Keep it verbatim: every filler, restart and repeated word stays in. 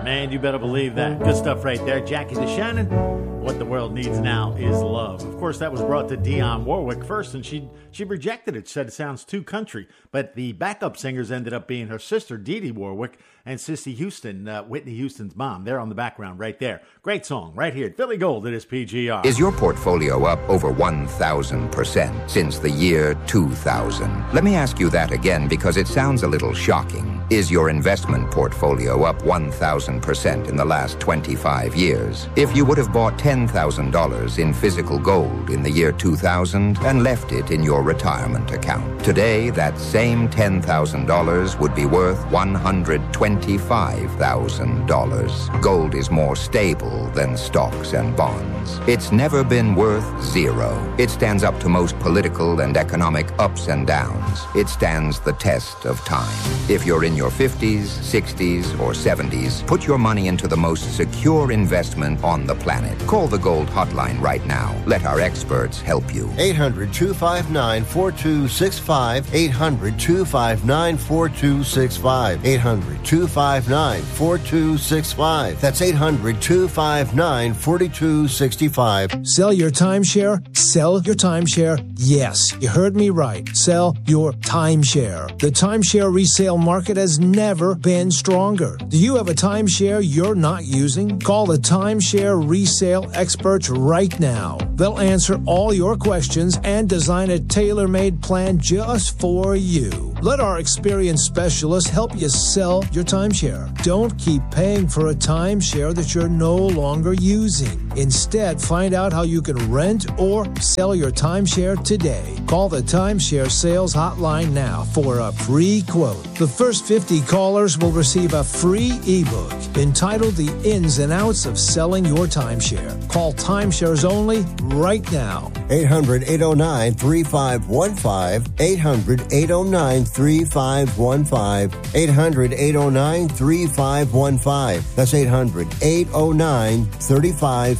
Man, you better believe that. Good stuff right there. Jackie DeShannon. What the world needs now is love. Of course, that was brought to Dionne Warwick first, and she she rejected it, said it sounds too country. But the backup singers ended up being her sister, Dee Dee Warwick, and Sissy Houston, uh, Whitney Houston's mom. They're on the background right there. Great song right here. Philly Gold at his P G R. Is your portfolio up over one thousand percent since the year two thousand? Let me ask you that again because it sounds a little shocking. Is your investment portfolio up one thousand percent in the last twenty-five years? If you would have bought ten thousand dollars in physical gold in the year two thousand and left it in your retirement account, today that same ten thousand dollars would be worth one hundred twenty-five thousand dollars. Gold is more stable than stocks and bonds. It's never been worth zero. It stands up to most political and economic ups and downs. It stands the test of time. If you're in your fifties, sixties, or seventies, put your money into the most secure investment on the planet. Call the Gold Hotline right now. Let our experts help you. eight hundred, two five nine, four two six five. eight hundred, two five nine, four two six five. eight hundred, two five nine, four two six five. That's eight hundred, two five nine, four two six five. Sell your timeshare? Sell your timeshare? Yes, you heard me right. Sell your timeshare. The timeshare resale market has never been stronger. Do you have a timeshare you're not using? Call the Timeshare Resale Experts right now. They'll answer all your questions and design a tailor-made plan just for you. Let our experienced specialists help you sell your timeshare. Don't keep paying for a timeshare that you're no longer using. Instead, find out how you can rent or sell your timeshare today. Call the Timeshare Sales Hotline now for a free quote. The first fifty callers will receive a free ebook entitled The Ins and Outs of Selling Your Timeshare. Call Timeshares Only right now. eight hundred, eight oh nine, three five one five. eight hundred, eight oh nine, three five one five. eight hundred, eight oh nine, three five one five. That's eight hundred, eight oh nine, three five